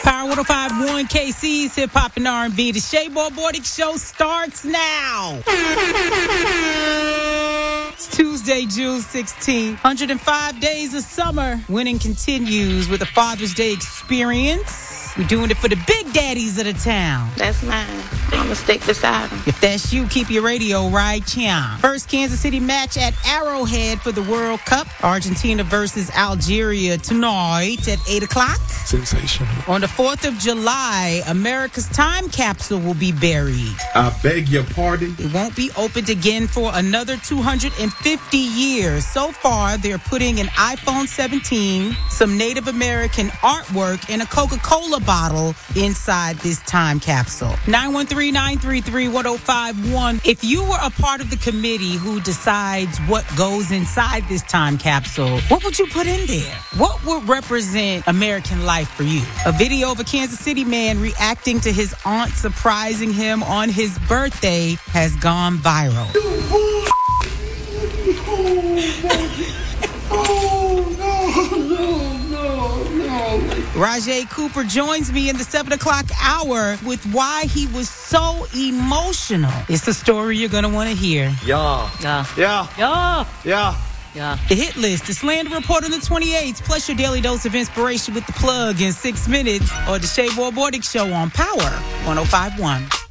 Power 105.1 KC's Hip Hop and R&B. The Shea Boy Bordick Show starts now. It's Tuesday, June 16th. 105 days of summer. Winning continues with a Father's Day experience. We're doing it for the big daddies of the town. That's mine. I'm going to stick beside him. If that's you, keep your radio right, yeah. First Kansas City match at Arrowhead for the World Cup. Argentina versus Algeria tonight at 8 o'clock. Sensational. On the 4th of July, America's time capsule will be buried. I beg your pardon? It won't be opened again for another 250 years. So far, they're putting an iPhone 17, some Native American artwork, and a Coca-Cola bottle inside this time capsule. 913-933-1051. If you were a part of the committee who decides what goes inside this time capsule, what would you put in there? What would represent American life for you? A video of a Kansas City man reacting to his aunt surprising him on his birthday has gone viral. Rajay Cooper joins me in the 7 o'clock hour with why he was so emotional. It's the story you're going to want to hear. Yeah. The hit list, the Slander Report on the 28th, plus your daily dose of inspiration with the plug in 6 minutes, or the Shea Boy Bordick Show on Power 105.1.